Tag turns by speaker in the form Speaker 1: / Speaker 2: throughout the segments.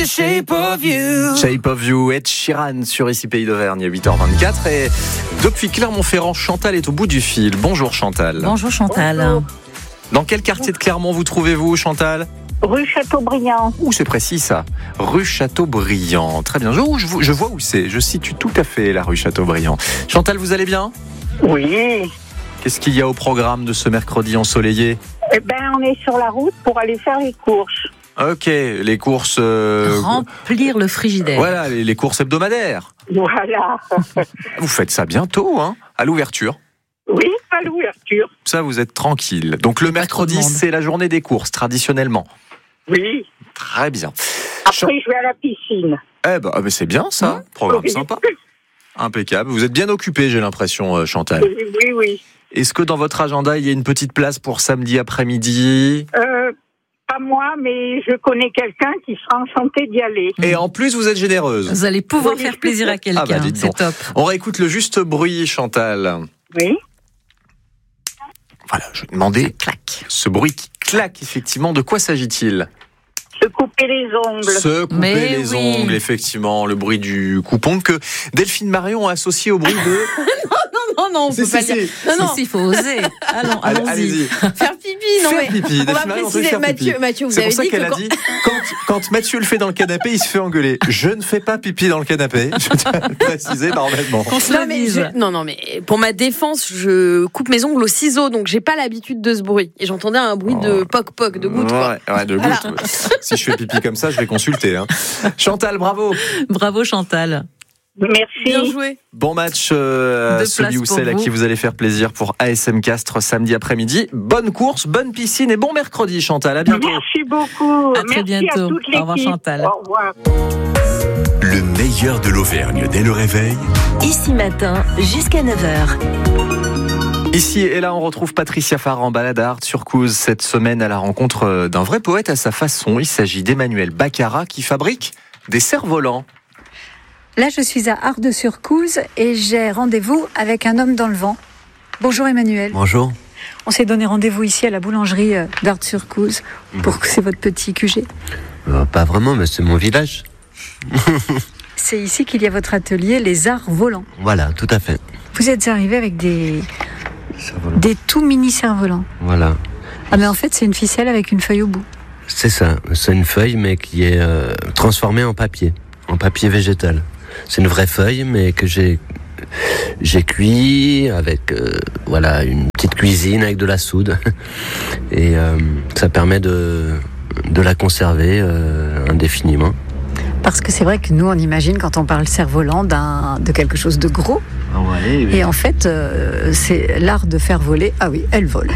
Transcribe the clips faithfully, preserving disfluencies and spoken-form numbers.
Speaker 1: shape of you.
Speaker 2: Shape of You, Ed Sheeran sur Ici Pays d'Auvergne, à huit heures vingt-quatre. Et depuis Clermont-Ferrand, Chantal est au bout du fil. Bonjour Chantal.
Speaker 3: Bonjour Chantal.
Speaker 4: Bonjour.
Speaker 2: Dans quel quartier de Clermont vous trouvez-vous, Chantal ?
Speaker 4: Rue Chateaubriand.
Speaker 2: Ouh, c'est précis ça. Rue Chateaubriand. Très bien. Je, je, je vois où c'est. Je situe tout à fait la rue Chateaubriand. Chantal, vous allez bien ?
Speaker 4: Oui.
Speaker 2: Qu'est-ce qu'il y a au programme de ce mercredi ensoleillé ?
Speaker 4: Eh ben, on est sur la route pour aller faire les courses.
Speaker 2: Ok, les courses... Euh...
Speaker 3: Remplir le frigidaire.
Speaker 2: Voilà, les, les courses hebdomadaires.
Speaker 4: Voilà.
Speaker 2: Vous faites ça bientôt, hein ? À l'ouverture.
Speaker 4: Oui, à l'ouverture.
Speaker 2: Ça, vous êtes tranquille. Donc le mercredi, c'est la journée des courses, traditionnellement.
Speaker 4: Oui.
Speaker 2: Très bien.
Speaker 4: Après,
Speaker 2: Chan-
Speaker 4: je vais à la piscine.
Speaker 2: Eh ben, mais c'est bien ça, programme
Speaker 4: Oui.
Speaker 2: sympa. Impeccable. Vous êtes bien occupé, j'ai l'impression, Chantal.
Speaker 4: Oui, oui, oui.
Speaker 2: Est-ce que dans votre agenda, il y a une petite place pour samedi après-midi ?
Speaker 4: Euh, pas moi, mais je connais quelqu'un qui sera enchanté d'y aller.
Speaker 2: Et en plus, vous êtes généreuse.
Speaker 3: Vous allez pouvoir
Speaker 4: Oui.
Speaker 3: faire plaisir à quelqu'un.
Speaker 2: Ah bah, dites
Speaker 3: c'est
Speaker 2: donc.
Speaker 3: top.
Speaker 2: On réécoute le juste bruit, Chantal.
Speaker 4: Oui.
Speaker 2: Voilà, je vais demander
Speaker 3: Clac.
Speaker 2: ce bruit qui claque, effectivement. De quoi s'agit-il ?
Speaker 4: Se couper les ongles.
Speaker 2: Se couper
Speaker 3: Mais
Speaker 2: les
Speaker 3: oui.
Speaker 2: ongles, effectivement. Le bruit du coupon que Delphine Marion a associé au bruit de...
Speaker 3: Non, non, on
Speaker 2: Si,
Speaker 3: peut
Speaker 2: si,
Speaker 3: pas
Speaker 2: si.
Speaker 3: dire. Non, non, il faut oser. Allons,
Speaker 2: Allez,
Speaker 3: allons-y.
Speaker 2: allez-y.
Speaker 5: Faire pipi, non
Speaker 2: Faire
Speaker 5: mais
Speaker 2: pipi.
Speaker 5: on va
Speaker 2: Delphine Marion, on peut
Speaker 5: préciser,
Speaker 2: faire
Speaker 5: Mathieu,
Speaker 2: pipi.
Speaker 5: Mathieu, vous
Speaker 2: C'est
Speaker 5: avez
Speaker 2: pour ça
Speaker 5: dit
Speaker 2: qu'elle
Speaker 5: que
Speaker 2: a
Speaker 5: quand...
Speaker 2: dit, quand, quand Mathieu le fait dans le canapé, il se fait engueuler. Je ne fais pas pipi dans le canapé. Je tiens à le préciser normalement.
Speaker 3: Qu'on se
Speaker 5: Non
Speaker 3: le
Speaker 5: mais,
Speaker 3: dise.
Speaker 5: je- non, non, mais pour ma défense, je coupe mes ongles au ciseau, donc j'ai pas l'habitude de ce bruit. Et j'entendais un bruit de poc-poc, de goutte, quoi.
Speaker 2: Ouais, ouais, de goutte.
Speaker 5: Voilà.
Speaker 2: Si je fais pipi comme ça, je vais consulter. Hein. Chantal, bravo.
Speaker 3: Bravo Chantal.
Speaker 4: Merci.
Speaker 5: Bien joué.
Speaker 2: Bon match, euh,
Speaker 3: De
Speaker 2: celui
Speaker 3: place
Speaker 2: ou
Speaker 3: pour
Speaker 2: celle à
Speaker 3: vous.
Speaker 2: qui vous allez faire plaisir pour A S M Castres samedi après-midi. Bonne course, bonne piscine et bon mercredi, Chantal. À bientôt.
Speaker 4: Merci beaucoup.
Speaker 3: À très
Speaker 4: Merci
Speaker 3: bientôt.
Speaker 4: à toute l'équipe.
Speaker 3: Au revoir, Chantal.
Speaker 4: Au revoir.
Speaker 6: Le meilleur de l'Auvergne dès le réveil.
Speaker 7: Ici matin, jusqu'à neuf heures.
Speaker 2: Ici et là, on retrouve Patricia Farr en balade à Art-sur-Couze cette semaine à la rencontre d'un vrai poète à sa façon. Il s'agit d'Emmanuel Baccarat qui fabrique des cerfs-volants.
Speaker 8: Là, je suis à Art-de-sur-Couze et j'ai rendez-vous avec un homme dans le vent. Bonjour Emmanuel.
Speaker 9: Bonjour.
Speaker 8: On s'est donné rendez-vous ici à la boulangerie euh, d'Art-sur-Couze pour que c'est votre petit Q G.
Speaker 9: Euh, pas vraiment, mais c'est mon village.
Speaker 8: C'est ici qu'il y a votre atelier, les arts volants.
Speaker 9: Voilà, tout à fait.
Speaker 8: Vous êtes arrivé avec des,
Speaker 9: Cerf-volant.
Speaker 8: des tout mini cerfs-volants.
Speaker 9: Voilà.
Speaker 8: Ah mais en fait, c'est une ficelle avec une feuille au bout.
Speaker 9: C'est ça. C'est une feuille, mais qui est euh, transformée en papier, en papier végétal. C'est une vraie feuille, mais que j'ai j'ai cuit avec euh, voilà une petite cuisine avec de la soude et euh, ça permet de de la conserver euh, indéfiniment.
Speaker 8: Parce que c'est vrai que nous, on imagine quand on parle cerf-volant d'un, de quelque chose de gros.
Speaker 9: Ah ouais,
Speaker 8: Et en fait, euh, c'est l'art de faire voler. Ah oui, elle vole.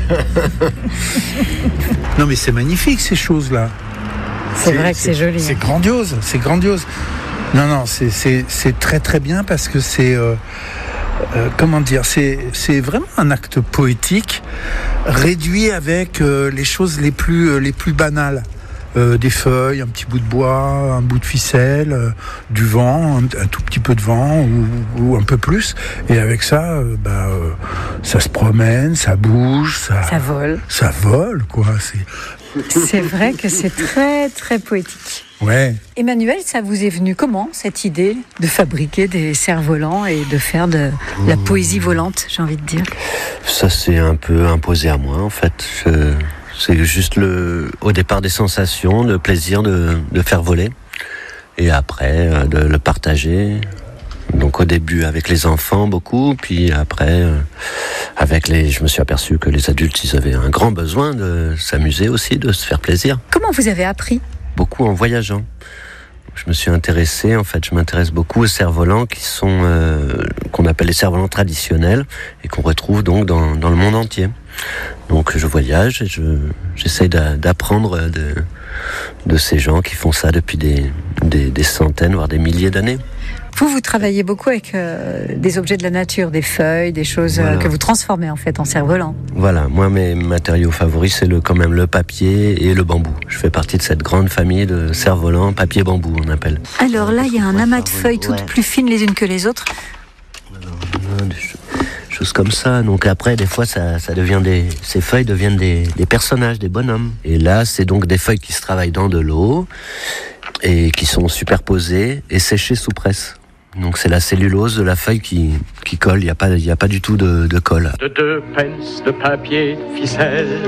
Speaker 10: Non mais c'est magnifique ces choses-là.
Speaker 8: C'est vrai que c'est joli.
Speaker 10: C'est grandiose, c'est grandiose. Non, non, c'est, c'est, c'est très très bien parce que c'est... euh, euh, comment dire, c'est, c'est vraiment un acte poétique réduit avec euh, les choses les plus, euh, les plus banales. Euh, des feuilles, un petit bout de bois, un bout de ficelle, euh, du vent, un, un tout petit peu de vent ou, ou un peu plus. Et avec ça, euh, bah, euh, ça se promène, ça bouge, ça,
Speaker 8: Ça vole.
Speaker 10: ça vole, quoi. C'est...
Speaker 8: C'est vrai que c'est très très poétique.
Speaker 10: Ouais.
Speaker 8: Emmanuel, ça vous est venu comment, cette idée de fabriquer des cerfs-volants et de faire de la poésie volante, j'ai envie de dire?
Speaker 9: Ça s'est un peu imposé à moi, en fait. Je... C'est juste le, au départ des sensations, le plaisir de, de faire voler. Et après, euh, de le partager. Donc au début avec les enfants beaucoup, puis après euh, avec les, je me suis aperçu que les adultes, ils avaient un grand besoin de s'amuser aussi, de se faire plaisir.
Speaker 8: Comment vous avez appris?
Speaker 9: Beaucoup en voyageant. Je me suis intéressé, en fait, je m'intéresse beaucoup aux cerfs-volants qui sont, euh, qu'on appelle les cerfs-volants traditionnels et qu'on retrouve donc dans, dans le monde entier. Donc je voyage et je, j'essaie d'a, d'apprendre de, de ces gens qui font ça depuis des, des, des centaines, voire des milliers d'années.
Speaker 8: Vous, vous travaillez beaucoup avec euh, des objets de la nature, des feuilles, des choses euh,
Speaker 9: Voilà.
Speaker 8: que vous transformez en fait en cerfs-volants.
Speaker 9: Voilà, moi mes matériaux favoris c'est le, quand même le papier et le bambou. Je fais partie de cette grande famille de cerfs-volants, papier-bambou on appelle.
Speaker 8: Alors là, il y a un
Speaker 9: Ouais,
Speaker 8: amas de
Speaker 9: ça,
Speaker 8: feuilles
Speaker 9: ouais.
Speaker 8: toutes plus fines les unes que les autres.
Speaker 9: Alors, des cho- choses comme ça. Donc après, des fois, ça, ça devient des, ces feuilles deviennent des, des personnages, des bonhommes. Et là, c'est donc des feuilles qui se travaillent dans de l'eau et qui sont superposés et séchés sous presse. Donc c'est la cellulose de la feuille qui, qui colle, il n'y a, a pas du tout de, de colle.
Speaker 1: De deux pence de papier ficelle,